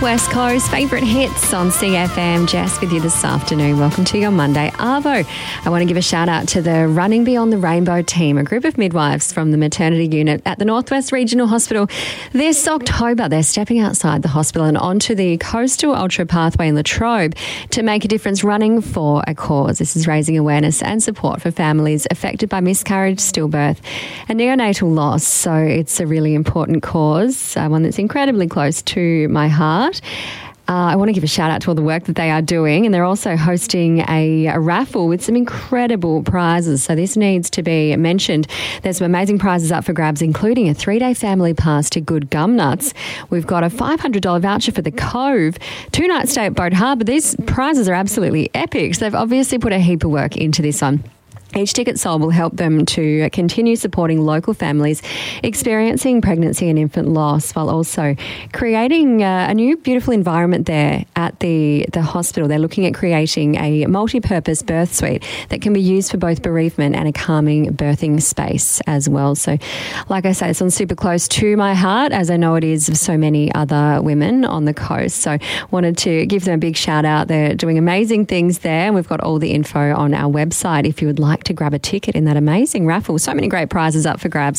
West Coast. Favourite hits on CFM. Jess with you this afternoon. Welcome to your Monday Arvo. I want to give a shout out to the Running Beyond the Rainbow team, a group of midwives from the maternity unit at the Northwest Regional Hospital. This October, they're stepping outside the hospital and onto the Coastal Ultra Pathway in Latrobe to make a difference, running for a cause. This is raising awareness and support for families affected by miscarriage, stillbirth and neonatal loss. So it's a really important cause, one that's incredibly close to my heart. I want to give a shout out to all the work that they are doing, and they're also hosting a raffle with some incredible prizes. So this needs to be mentioned. There's some amazing prizes up for grabs, including a 3-day family pass to Good Gum Nuts. We've got a $500 voucher for the Cove, 2-night stay at Boat Harbour. These prizes are absolutely epic. So they've obviously put a heap of work into this one. Each ticket sold will help them to continue supporting local families experiencing pregnancy and infant loss, while also creating a new beautiful environment there at the hospital. They're looking at creating a multi-purpose birth suite that can be used for both bereavement and a calming birthing space as well. So, like I say, it's on super close to my heart, as I know it is of so many other women on the coast. So wanted to give them a big shout out. They're doing amazing things there, and we've got all the info on our website if you would like to grab a ticket in that amazing raffle. So many great prizes up for grabs.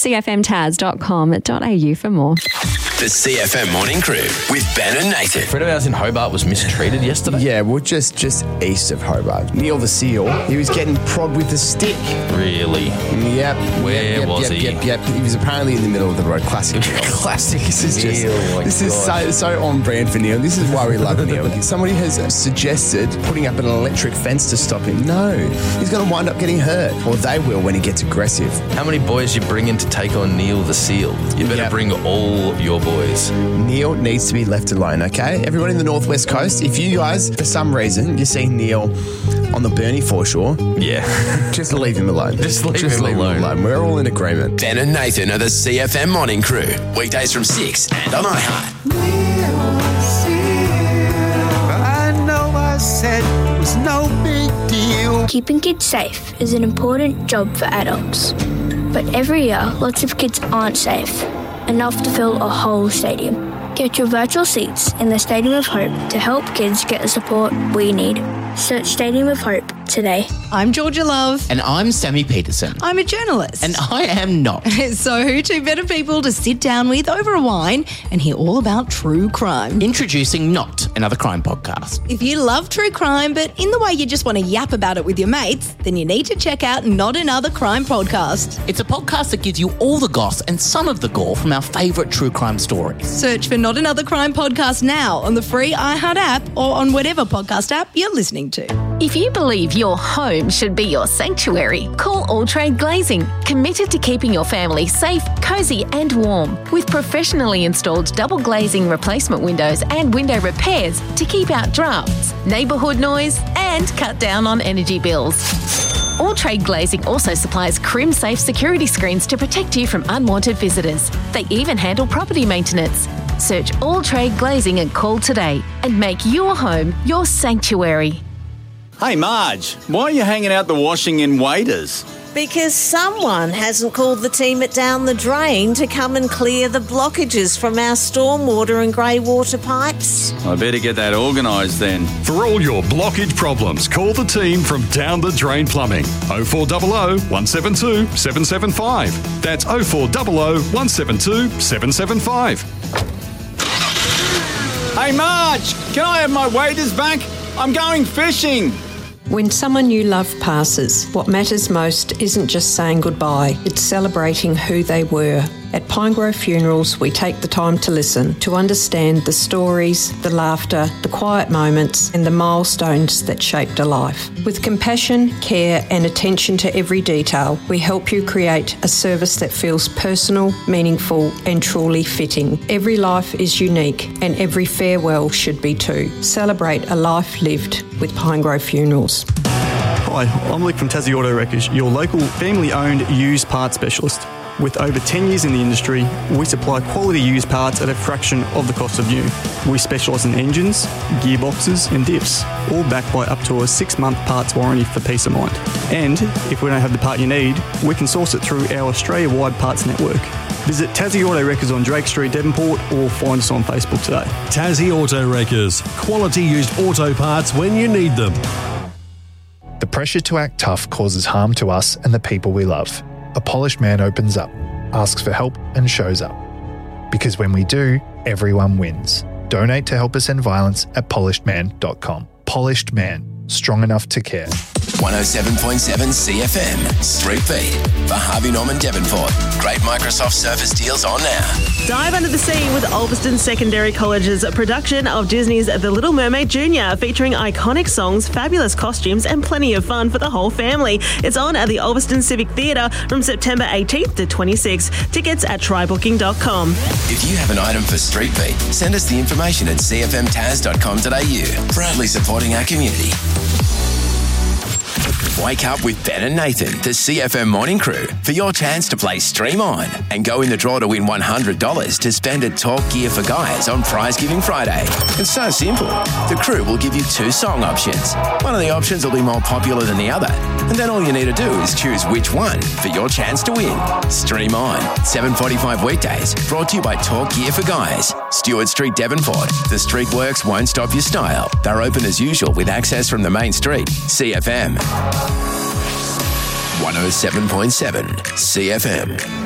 cfmtaz.com.au for more. The CFM Morning Crew with Ben and Nathan. A friend of ours in Hobart was mistreated yesterday. Yeah, well, just east of Hobart. Neil the seal. He was getting prodded with a stick. Really? Yep. Where was he? Yep. He was apparently in the middle of the road. Classic Neil. Classic. This is so on brand for Neil. This is why we love Neil. Somebody has suggested putting up an electric fence to stop him. No. He's going to wind up getting hurt. Or they will when he gets aggressive. How many boys you bring in to take on Neil the seal? You better bring all of your boys. Neil needs to be left alone, okay? Everyone in the Northwest Coast, if you guys, for some reason, you see Neil on the Burnie foreshore, just leave him alone. Just leave him alone. We're all in agreement. Ben and Nathan are the CFM Morning Crew. Weekdays from 6 and on iHeart. I know I said it was no big deal. Keeping kids safe is an important job for adults. But every year, lots of kids aren't safe, enough to fill a whole stadium. Get your virtual seats in the Stadium of Hope to help kids get the support we need. Search Stadium of Hope today. I'm Georgia Love. And I'm Sammy Peterson. I'm a journalist. And I am not. So who two better people to sit down with over a wine and hear all about true crime? Introducing Not Another Crime podcast. If you love true crime, but in the way you just want to yap about it with your mates, then you need to check out Not Another Crime podcast. It's a podcast that gives you all the goss and some of the gore from our favourite true crime stories. Search for Not Another Crime podcast now on the free iHeart app or on whatever podcast app you're listening to. If you believe your home should be your sanctuary, call All Trade Glazing, committed to keeping your family safe, cosy and warm, with professionally installed double glazing replacement windows and window repairs to keep out drafts, neighbourhood noise and cut down on energy bills. All Trade Glazing also supplies Crim-safe security screens to protect you from unwanted visitors. They even handle property maintenance. Search All Trade Glazing and call today and make your home your sanctuary. Hey Marge, why are you hanging out the washing in Waiters? Because someone hasn't called the team at Down the Drain to come and clear the blockages from our stormwater and grey water pipes. I better get that organised then. For all your blockage problems, call the team from Down the Drain Plumbing. 0400 172 775. That's 0400 172 775. Hey Marge, can I have my Waiters back? I'm going fishing. When someone you love passes, what matters most isn't just saying goodbye, it's celebrating who they were. At Pinegrove Funerals, we take the time to listen, to understand the stories, the laughter, the quiet moments, and the milestones that shaped a life. With compassion, care, and attention to every detail, we help you create a service that feels personal, meaningful, and truly fitting. Every life is unique, and every farewell should be too. Celebrate a life lived with Pinegrove Funerals. Hi, I'm Luke from Tassie Auto Wreckers, your local family-owned used parts specialist. With over 10 years in the industry, we supply quality used parts at a fraction of the cost of new. We specialise in engines, gearboxes and diffs, all backed by up to a 6-month parts warranty for peace of mind. And if we don't have the part you need, we can source it through our Australia-wide parts network. Visit Tassie Auto Wreckers on Drake Street, Devonport, or find us on Facebook today. Tassie Auto Wreckers. Quality used auto parts when you need them. The pressure to act tough causes harm to us and the people we love. A polished man opens up, asks for help and shows up. Because when we do, everyone wins. Donate to help us end violence at polishedman.com. Polished Man. Strong enough to care. 107.7 CFM, Street Beat, for Harvey Norman Devonport. Great Microsoft Surface deals on now. Dive under the sea with Ulverston Secondary College's production of Disney's The Little Mermaid Jr., featuring iconic songs, fabulous costumes and plenty of fun for the whole family. It's on at the Ulverston Civic Theatre from September 18th to 26th. Tickets at trybooking.com. If you have an item for Street Beat, send us the information at cfmtaz.com.au. Proudly supporting our community. Wake up with Ben and Nathan, the CFM Morning Crew, for your chance to play Stream On and go in the draw to win $100 to spend at Talk Gear for Guys on Prize Giving Friday. It's so simple. The crew will give you 2 song options. One of the options will be more popular than the other, and then all you need to do is choose which one for your chance to win. Stream On, 7:45 weekdays, brought to you by Talk Gear for Guys. Stewart Street, Devonport. The street works won't stop your style. They're open as usual with access from the main street. CFM 107.7 CFM.